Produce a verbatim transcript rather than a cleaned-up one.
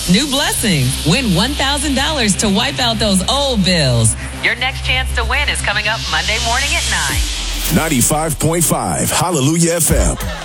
New blessing. Win one thousand dollars to wipe out those old bills. Your next chance to win is coming up Monday morning at nine. ninety-five point five Hallelujah F M.